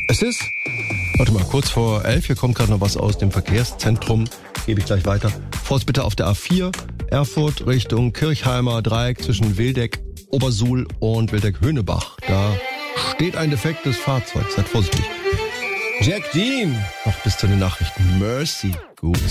Es ist, warte mal, kurz vor 11, hier kommt gerade noch was aus dem Verkehrszentrum, gebe ich gleich weiter. Vorsicht bitte auf der A4, Erfurt Richtung Kirchheimer Dreieck zwischen Wildeck, Obersuhl und Wildeck-Höhnebach. Da steht ein defektes Fahrzeug, seid vorsichtig. Jack Dean, noch bis zu den Nachrichten. Mercy, gut.